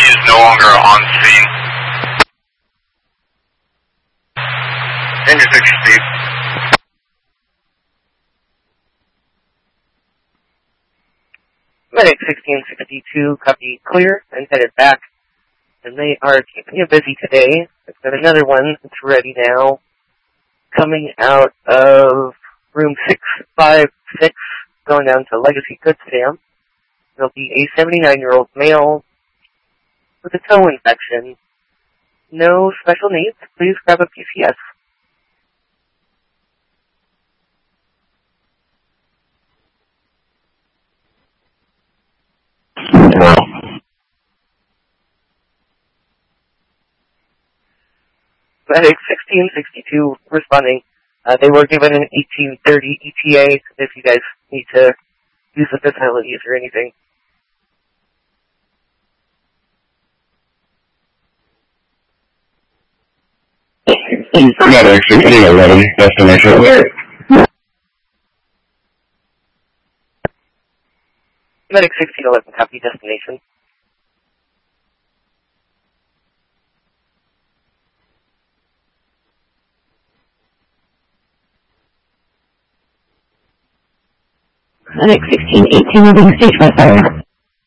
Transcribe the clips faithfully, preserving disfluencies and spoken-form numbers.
is no longer on scene. Engine six, Steve. Medic sixteen sixty-two, copy clear, and headed back. And they are keeping you busy today. I've got another one that's ready now, coming out of room six five six, going down to Legacy Good Stamp. There'll be a seventy-nine-year-old male with a toe infection. No special needs. Please grab a P C S. No. Medic sixteen sixty-two responding. Uh, they were given an eighteen thirty E T A if you guys need to use the facilities or anything. Medic sixteen eleven, destination. Medic sixteen eleven, copy destination. Medic sixteen eighteen, moving stage by fire.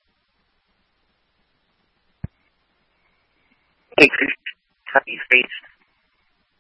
Medic sixteen, copy stage